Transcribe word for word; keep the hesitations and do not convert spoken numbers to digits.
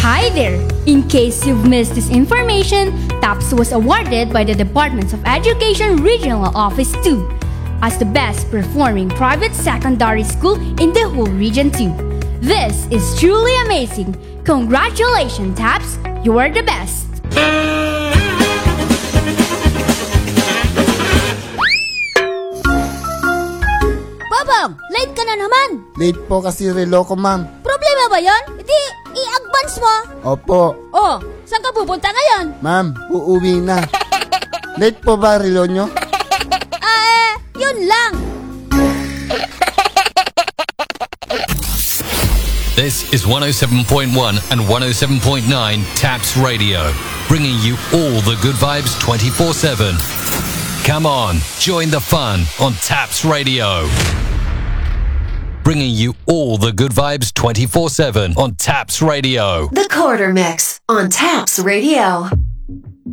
Hi there! In case you've missed this information, TAPS was awarded by the Department of Education Regional Office two as the best performing private secondary school in the whole Region two. This is truly amazing! Congratulations, TAPS! You are the best! Babang, late ka na naman. Late po kasi relo ko, ma'am. Problema ba yon? Hindi, i-advance mo. Opo. Oh, saan ka pupunta ngayon? Ma'am, uuwi na. Late po ba relo nyo? Ah, eh, yun lang. This is one oh seven point one and one oh seven point nine TAPS Radio, bringing you all the good vibes twenty-four seven. Come on, join the fun on TAPS Radio. Bringing you all the good vibes twenty-four seven on TAPS Radio. The Quarter Mix on TAPS Radio.